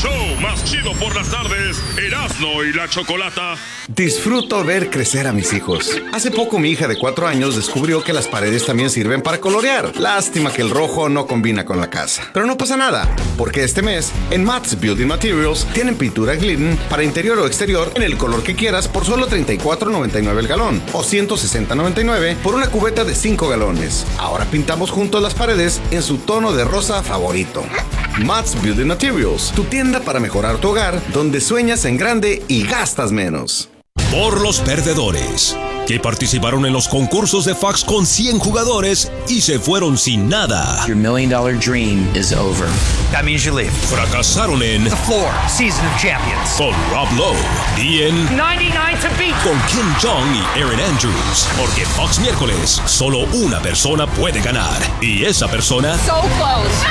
show más chido por las tardes, Erasmo y la Chocolata. Disfruto ver crecer a mis hijos. Hace poco mi hija de 4 años descubrió que las paredes también sirven para colorear. Lástima que el rojo no combina con la casa. Pero no pasa nada, porque este mes en Matt's Building Materials tienen pintura Glidden para interior o exterior en el color que quieras por solo $34.99 el galón o $160.99 por una cubeta de 5 galones. Ahora pintamos juntos las paredes en su tono de rosa favorito. Matt's Building Materials, tu tienda para mejorar tu hogar, donde sueñas en grande y gastas menos. Por los perdedores, que participaron en los concursos de fax con 100 jugadores y se fueron sin nada. Your $1 million dream is over. That means you leave. Fracasaron en The Floor, Season of Champions. con Rob Lowe y en 99 to beat. con Kim Jong y Erin Andrews. Porque Fox miércoles, solo una persona puede ganar. Y esa persona So close.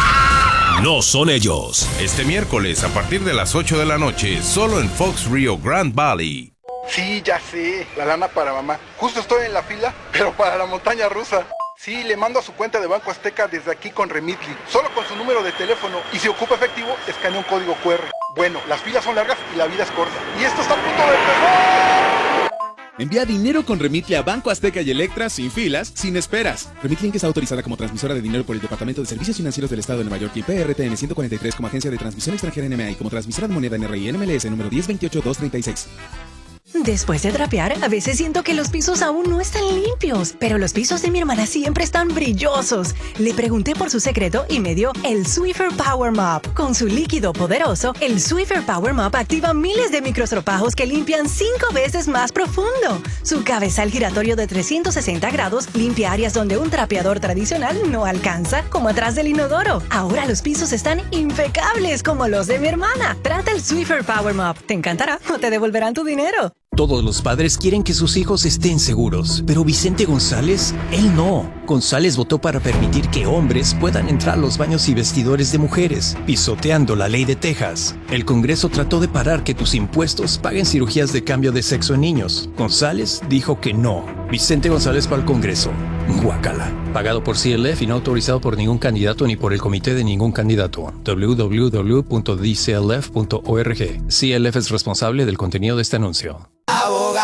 no son ellos. Este miércoles a partir de las 8 de la noche, solo en Fox Rio Grande Valley. Sí, ya sé, la lana para mamá. Justo estoy en la fila, pero para la montaña rusa. Sí, le mando a su cuenta de Banco Azteca desde aquí con Remitly, solo con su número de teléfono, y si ocupa efectivo, escanea un código QR. Bueno, las filas son largas y la vida es corta. Y esto está a punto de empezar. Envía dinero con Remitly a Banco Azteca y Electra sin filas, sin esperas. Remitly Inc. está autorizada como transmisora de dinero por el Departamento de Servicios Financieros del Estado de Nueva York y PRTN 143 como agencia de transmisión extranjera NMA y como transmisora de moneda NRI NMLS número 1028236. Después de trapear, a veces siento que los pisos aún no están limpios, pero los pisos de mi hermana siempre están brillosos. Le pregunté por su secreto y me dio el Swiffer Power Mop. Con su líquido poderoso, el Swiffer Power Mop activa miles de microstropajos que limpian 5 veces más profundo. Su cabezal giratorio de 360 grados limpia áreas donde un trapeador tradicional no alcanza, como atrás del inodoro. Ahora los pisos están impecables como los de mi hermana. Trata el Swiffer Power Mop. Te encantará o te devolverán tu dinero. Todos los padres quieren que sus hijos estén seguros, pero Vicente González, él no. González votó para permitir que hombres puedan entrar a los baños y vestidores de mujeres, pisoteando la ley de Texas. El Congreso trató de parar que tus impuestos paguen cirugías de cambio de sexo en niños. González dijo que no. Vicente González para el Congreso. Guácala. Pagado por CLF y no autorizado por ningún candidato ni por el comité de ningún candidato. www.dclf.org. CLF es responsable del contenido de este anuncio.